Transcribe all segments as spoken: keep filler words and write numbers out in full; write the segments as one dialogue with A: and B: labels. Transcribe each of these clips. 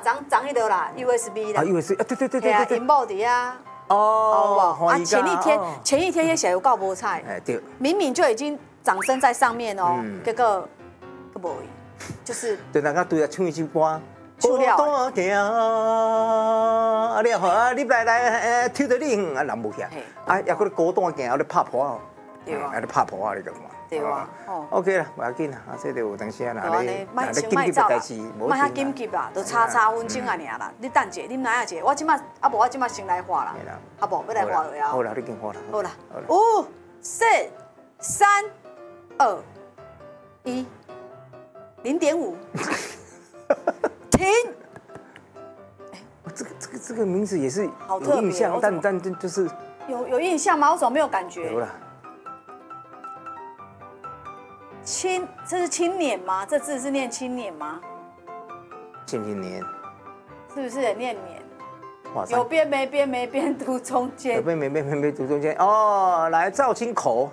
A: 长长迄个啦 ，U S B 啦。
B: 啊 ，U S B 啊，对对对对
A: 啊，
B: 对对。
A: 因某伫啊。
B: 哦，
A: 啊，前一天前一天也写有告菠菜，
B: 哎对，
A: 明明就已经掌声在上面哦，结果个无，就是
B: 对，人家对啊唱一首歌。
A: 出料。
B: 多行，啊你好啊，你来来，跳到你远啊，人无起，啊，也搁高段行，啊，你拍破哦，
A: 对啊，
B: 啊，你拍破啊，你讲嘛，
A: 对啊，
B: 哦 ，OK 啦，不要紧啦，啊，这就有当时啊，
A: 那你
B: 那你紧急的代志，
A: 莫遐紧急啦，就差差分钟啊尔啦，你等者，你哪下者，我即马啊无，我即马先来画啦，啊无，要来画了啊，
B: 好啦，你紧画啦，
A: 好啦，五、四、三、二、一，零点五。停！
B: 这个这个这个名字也是有
A: 好特别
B: 印象，但但就是
A: 有有印象吗？我怎么没有感觉？
B: 有啦。
A: 青，这是青年吗？这字是念青年吗？
B: 前几年
A: 是不是也念年？
B: 哇塞
A: 有边没边没边读中间。
B: 有边没边没边读中间哦，来赵清口。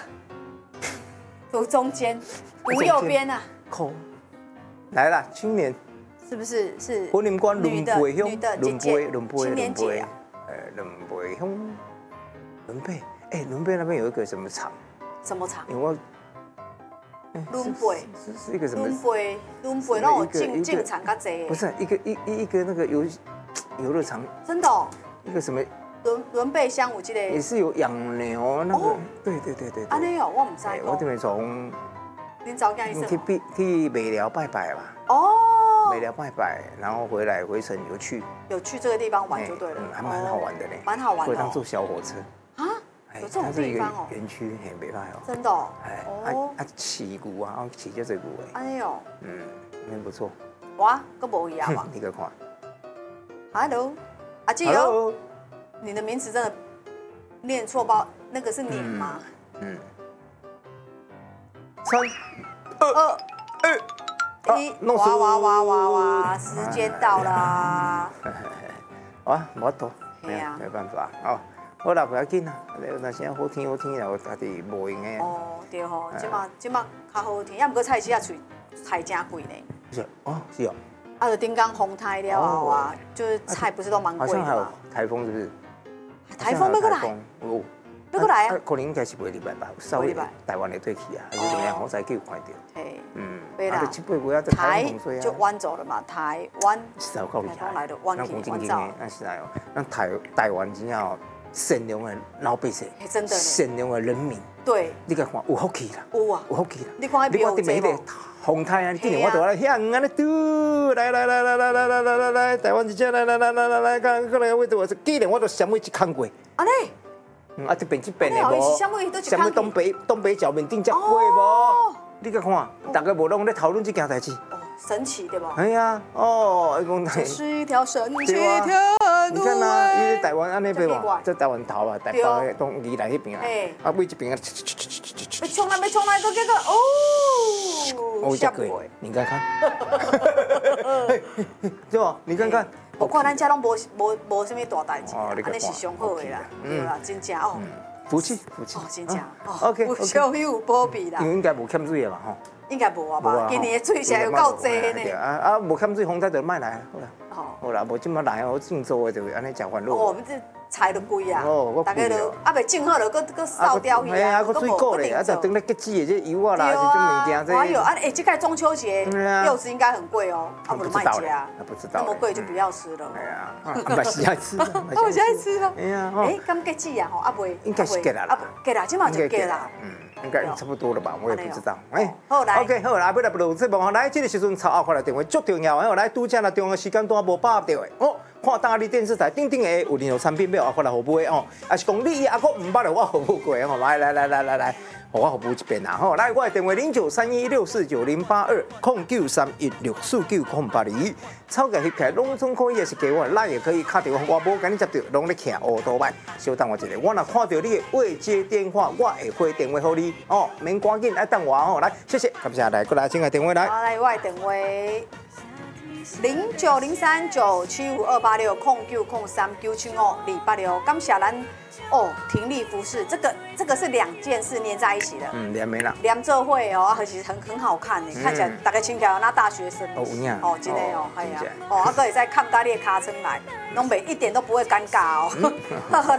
A: 读中间，读右边啊。
B: 口。来啦，青年。
A: 是不是是？
B: 婚姻观轮背乡，
A: 女的
B: 轮背轮背
A: 青年节啊。
B: 呃，轮背乡，轮背，哎，轮背那边有一个什么厂？
A: 什么厂？
B: 因为我。
A: 轮背
B: 是是一个什么？
A: 轮背轮背让我进进场较济。
B: 不是一个一一一个那个游游乐场。
A: 真的哦。
B: 一个什么？
A: 轮轮背乡有这个。
B: 也是有养牛那个，对对对对。
A: 安尼哦，我唔知。
B: 我这边从。
A: 恁早间意思？
B: 去去美寮拜拜吧。
A: 哦。
B: 美寮拜拜，然后回来回程有去。
A: 有去这个地方玩就对了。
B: 嗯，还蛮好玩的嘞。
A: 蛮好玩的。
B: 会当坐小火车。
A: 啊？有这种地方哦。
B: 园区很美派哦。
A: 真的哦。
B: 哎，啊啊，起鼓啊，起就这鼓哎。
A: 哎呦。
B: 嗯，很不错。
A: 哇，个无一样嘛。
B: 你个看。
A: Hello， 阿基友。你的名字真的念错包，那个是年吗？嗯。
B: 三二二
A: 一，哇哇哇哇哇！时间到啦。
B: 啊，无多，
A: 没啊，
B: 没办法哦。好啦，不要紧啦，有当时好天好天啦，我家己无用的。
A: 哦，对吼，即马即马较好天，也毋过菜市啊厝菜真贵呢。
B: 是哦，是哦。
A: 啊，就顶港风台了后啊，就是菜不是都蛮贵的吗？
B: 好像还有台风是不是？
A: 台风要过来。
B: 哦。
A: 要过来啊！
B: 可能应该是下礼拜吧，稍微台湾的退去啊，还是怎么样？我才叫有看到。
A: 嘿，
B: 嗯，
A: 对啦，
B: 台
A: 就弯走了嘛，台湾。
B: 是啊，够厉害。
A: 来的弯起弯走。
B: 那是啊，咱台台湾真正善良的老百姓，
A: 真的
B: 善良的人民。
A: 对。
B: 你甲看有福气啦，
A: 有啊，
B: 有福气啦。
A: 你看迄边有这个
B: 风台啊，今年我都来向安尼嘟，来来来来来来来来来来，台湾一只来来来来来来，看过来我都我今年我都上尾一空过。
A: 安尼。
B: 嗯，啊，这边这边的
A: 无，
B: 什么东北东北角面顶接过无？你甲看，大家无拢在讨论这件代志。
A: 哦，神奇对吧？
B: 哎呀，哦，一讲
A: 这是一条神奇的路。
B: 你看呐，伊在台湾安尼边嘛，在台湾头啊，台北东宜兰迄边啊，啊尾这边啊，
A: 要冲来，要冲来，都这个哦，
B: 吓鬼！你看看，对吧？你看看。
A: 我看咱家拢无无无什么大代志，安尼是上好的啦，对啦，真正哦，
B: 福气福气，
A: 哦，真正
B: ，OK，
A: 有小有保庇啦，
B: 因为应该无欠水的嘛吼，
A: 应该无啊吧？今年的水是有够济呢，
B: 啊啊，无欠水，风台就卖来，好啦，好啦，无即马来哦，种做的就安尼食烦恼。
A: 哦，这菜都贵啊，大家都啊未种好了，搁搁烧掉去啊，
B: 搁水果咧，啊，就等咧结籽的这油啊啦，是种物件这。
A: 哎呦，啊，哎，这个中秋节柚子应该很贵哦，啊，不能卖家，
B: 不知道，
A: 那么贵就不要吃了。
B: 哎呀，啊，不是爱吃，
A: 我现在吃了。
B: 哎呀，
A: 哎，刚结籽啊，吼，啊未，
B: 应该是结啦，
A: 啊结啦，今晚就结啦。
B: 嗯，应该差不多了吧，我也不知道。
A: 哎，好来
B: ，OK， 好来，要来不录这幕，来，这个时阵超后发来电话足重要的，来拄则来中的时间段无把握到的，哦。看大理电视台顶顶的有任何产品要阿发来服务的哦，还是讲你阿哥唔捌了我服务过哦，来来来来来来，我服务一遍啦吼，来我的电话零九三一六四九零八二空九三一六四九空八二，草个翕起来拢总可以，也是给我来也可以卡电话，我无跟你接到，拢咧徛乌多摆，稍等我一下，我若看到你的未接电话，我会回电话给你哦，免赶紧来等我哦，来谢谢，感谢来过来，请来电话来，
A: 好来我的电话。 零九零三九七五二八六空九空三九七五二八六，感谢咱哦，婷丽服饰，这个这个是两件事粘在一起的，
B: 嗯，连没啦，
A: 连做会哦，而且很很好看呢，看起来大概穿起来那大学生
B: 哦，有影，
A: 哦，真的哦，哎呀，哦，啊，个会使看到你的尻川来，拢袂一点都不会尴尬哦，呵呵。